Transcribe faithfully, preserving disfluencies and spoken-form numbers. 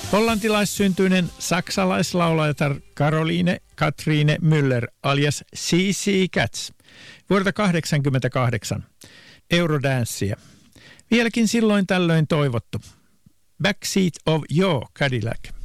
Hollantilaissyntyinen saksalaislaulajatar Caroline Katrine Müller alias C C Cats vuodelta kahdeksankymmentäkahdeksan. Eurodanssia. Vieläkin silloin tällöin toivottu. Backseat of Your Cadillac.